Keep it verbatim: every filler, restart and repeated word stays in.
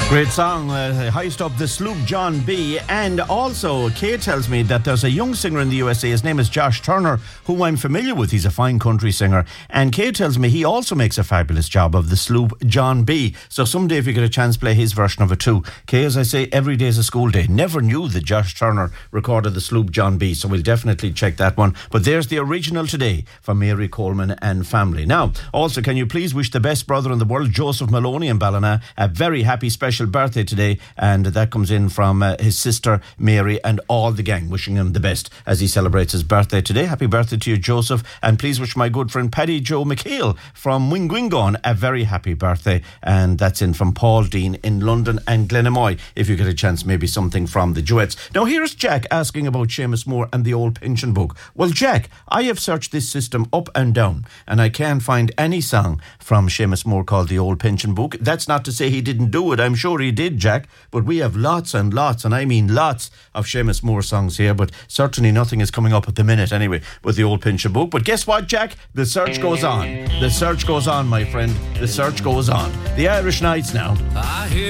Great song, uh, Heist Up the Sloop John B. And also, Kay tells me that there's a young singer in the U S A. His name is Josh Turner, who I'm familiar with. He's a fine country singer. And Kay tells me he also makes a fabulous job of the Sloop John B. So someday, if you get a chance, play his version of it too. Kay, as I say, every day is a school day. Never knew that Josh Turner recorded the Sloop John B. So we'll definitely check that one. But there's the original today for Mary Coleman and family. Now, also, can you please wish the best brother in the world, Joseph Maloney in Ballina, a very happy special birthday today, and that comes in from uh, his sister Mary and all the gang, wishing him the best as he celebrates his birthday today. Happy birthday to you, Joseph, and please wish my good friend Paddy Joe McHale from Wingwingon a very happy birthday, and that's in from Paul Dean in London and Glenamoy. If you get a chance, maybe something from the duets. Now here's Jack asking about Seamus Moore and the old pension book. Well, Jack, I have searched this system up and down and I can't find any song from Seamus Moore called the old pension book. That's not to say he didn't do it, I'm sure he did, Jack, but we have lots and lots, and I mean lots of Seamus Moore songs here, but certainly nothing is coming up at the minute anyway with the old pension book. But guess what, Jack? The search goes on. The search goes on, my friend. The search goes on. The Irish Nights now.